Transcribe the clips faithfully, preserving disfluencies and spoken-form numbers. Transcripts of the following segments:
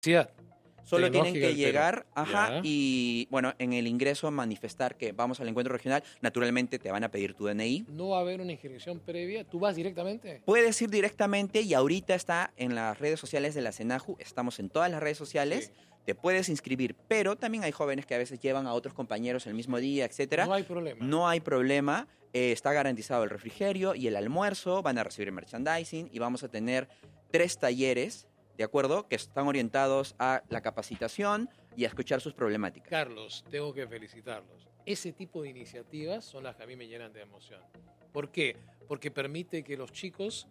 Solo tienen que llegar, ajá, ya. Y bueno, en el ingreso manifestar que vamos al encuentro regional, naturalmente te van a pedir tu D N I. ¿No va a haber una inscripción previa? ¿Tú vas directamente? Puedes ir directamente y ahorita está en las redes sociales de la SENAJU, estamos en todas las redes sociales, sí. Te puedes inscribir, pero también hay jóvenes que a veces llevan a otros compañeros el mismo día, etcétera. No hay problema. No hay problema, eh, está garantizado el refrigerio y el almuerzo, van a recibir merchandising y vamos a tener tres talleres, ¿de acuerdo? Que están orientados a la capacitación y a escuchar sus problemáticas. Carlos, tengo que felicitarlos. Ese tipo de iniciativas son las que a mí me llenan de emoción. ¿Por qué? Porque permite que los chicos,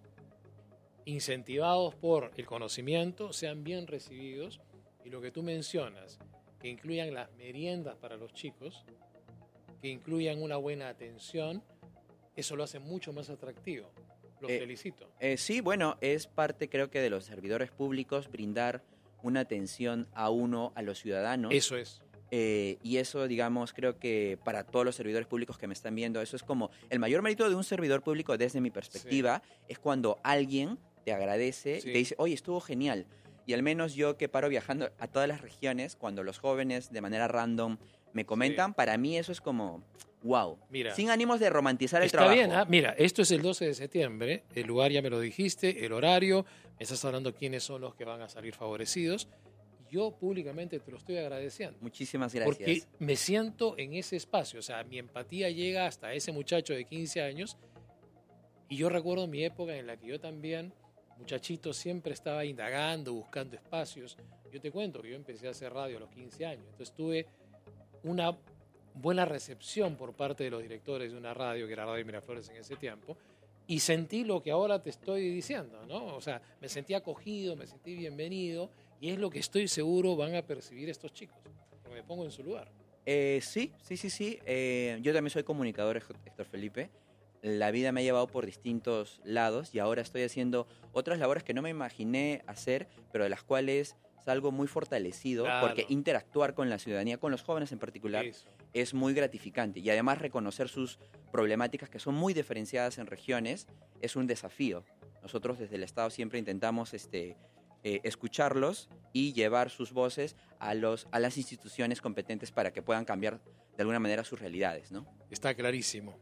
incentivados por el conocimiento, sean bien recibidos. Y lo que tú mencionas, que incluyan las meriendas para los chicos, que incluyan una buena atención, eso lo hace mucho más atractivo. Los eh, felicito. Eh, sí, bueno, es parte creo que de los servidores públicos brindar una atención a uno, a los ciudadanos. Eso es. Eh, y eso, digamos, creo que para todos los servidores públicos que me están viendo, eso es como el mayor mérito de un servidor público desde mi perspectiva, sí. Es cuando alguien te agradece, sí. Te dice, oye, estuvo genial. Y al menos yo que paro viajando a todas las regiones, cuando los jóvenes de manera random me comentan, sí. Para mí eso es como, wow. Mira, sin ánimos de romantizar el está trabajo. Está bien, ¿eh? Mira, esto es el doce de septiembre, el lugar ya me lo dijiste, el horario, me estás hablando quiénes son los que van a salir favorecidos. Yo públicamente te lo estoy agradeciendo. Muchísimas gracias. Porque me siento en ese espacio, o sea, mi empatía llega hasta ese muchacho de quince años y yo recuerdo mi época en la que yo también... muchachito, siempre estaba indagando, buscando espacios. Yo te cuento que yo empecé a hacer radio a los quince años, entonces tuve una buena recepción por parte de los directores de una radio, que era Radio Miraflores en ese tiempo, y sentí lo que ahora te estoy diciendo, ¿no? O sea, me sentí acogido, me sentí bienvenido, y es lo que estoy seguro van a percibir estos chicos, porque me pongo en su lugar. Eh, sí, sí, sí, sí. Eh, yo también soy comunicador, Héctor Felipe. La vida me ha llevado por distintos lados y ahora estoy haciendo otras labores que no me imaginé hacer, pero de las cuales salgo muy fortalecido, claro. Porque interactuar con la ciudadanía, con los jóvenes en particular, eso. Es muy gratificante. Y además reconocer sus problemáticas, que son muy diferenciadas en regiones, es un desafío. Nosotros desde el Estado siempre intentamos este, eh, escucharlos y llevar sus voces a, los, a las instituciones competentes para que puedan cambiar de alguna manera sus realidades, ¿no? Está clarísimo.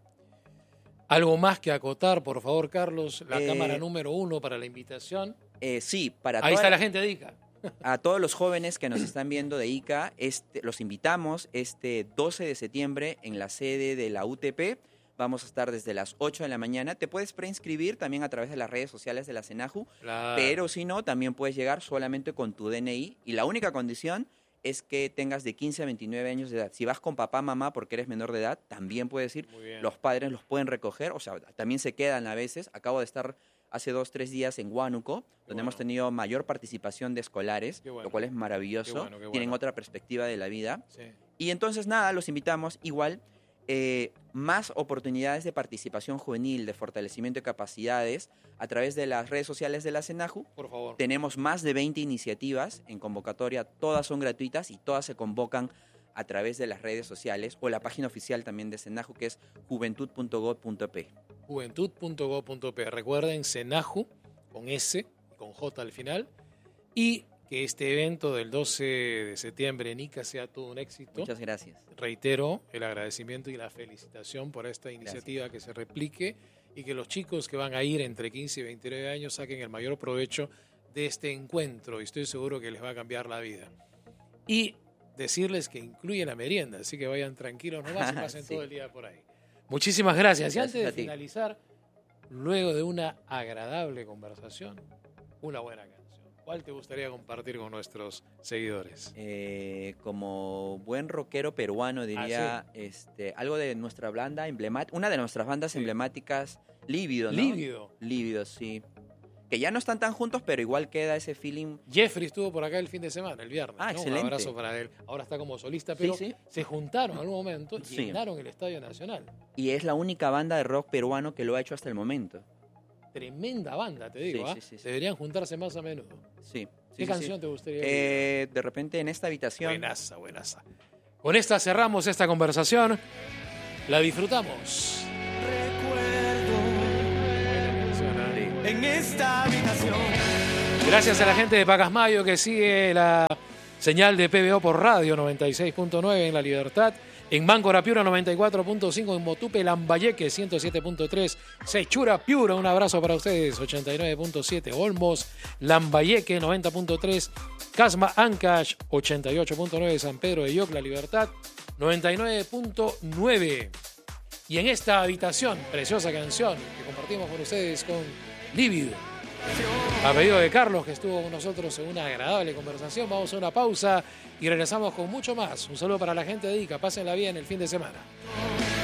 ¿Algo más que acotar, por favor, Carlos? La eh, cámara número uno para la invitación. Eh, sí, para Ahí está la gente de I C A. A todos los jóvenes que nos están viendo de I C A, este, los invitamos este doce de septiembre en la sede de la U T P. Vamos a estar desde las ocho de la mañana. Te puedes preinscribir también a través de las redes sociales de la SENAJU, claro. Pero si no, también puedes llegar solamente con tu D N I. Y la única condición es que tengas de quince a veintinueve años de edad. Si vas con papá, mamá, porque eres menor de edad, también puedes ir. Los padres los pueden recoger, o sea, también se quedan a veces. Acabo de estar hace dos, tres días en Huánuco, donde bueno. hemos tenido mayor participación de escolares, bueno. Lo cual es maravilloso. Qué bueno, qué bueno. Tienen otra perspectiva de la vida. Sí. Y entonces, nada, los invitamos igual. Eh, más oportunidades de participación juvenil, de fortalecimiento de capacidades a través de las redes sociales de la SENAJU. Por favor. Tenemos más de veinte iniciativas en convocatoria, todas son gratuitas y todas se convocan a través de las redes sociales o la página oficial también de SENAJU, que es juventud punto gob punto pe. juventud punto gob punto pe. Recuerden, SENAJU con S, con J al final, y que este evento del doce de septiembre en I C A sea todo un éxito. Muchas gracias. Reitero el agradecimiento y la felicitación por esta iniciativa, gracias. Que se replique y que los chicos que van a ir entre quince y veintinueve años saquen el mayor provecho de este encuentro y estoy seguro que les va a cambiar la vida. Y decirles que incluye la merienda, así que vayan tranquilos nomás y pasen sí. todo el día por ahí. Muchísimas gracias. Y antes de finalizar, luego de una agradable conversación, una buena canción. ¿Cuál te gustaría compartir con nuestros seguidores? Eh, como buen rockero peruano diría, ah, sí. este, algo de nuestra banda emblemática, una de nuestras bandas sí. emblemáticas, Lívido, ¿no? Lívido. Lívido, sí. Que ya no están tan juntos, pero igual queda ese feeling. Jeffrey estuvo por acá el fin de semana, el viernes. Ah, ¿no? excelente. Un abrazo para él. Ahora está como solista, pero sí, sí. se juntaron en algún momento y sí. llenaron el Estadio Nacional. Y es la única banda de rock peruano que lo ha hecho hasta el momento. Tremenda banda, te digo. Sí, ¿eh? sí, sí, sí. Deberían juntarse más a menudo. Sí. ¿Qué sí, canción sí. te gustaría? Eh, de repente en esta habitación. Buenaza, buenaza. Con esta cerramos esta conversación. La disfrutamos. Recuerdo en esta habitación. Gracias a la gente de Pacasmayo que sigue la señal de P B O por radio noventa y seis punto nueve en La Libertad, en Máncora Piura noventa y cuatro punto cinco, en Motupe Lambayeque ciento siete punto tres, Sechura Piura, un abrazo para ustedes, ochenta y nueve punto siete, Olmos Lambayeque noventa punto tres, Casma Ancash ochenta y ocho punto nueve, San Pedro de Yoc, La Libertad noventa y nueve punto nueve. Y en esta habitación, preciosa canción que compartimos con ustedes con Lívido, a pedido de Carlos, que estuvo con nosotros en una agradable conversación, vamos a una pausa y regresamos con mucho más. Un saludo para la gente de Ica, pásenla bien el fin de semana.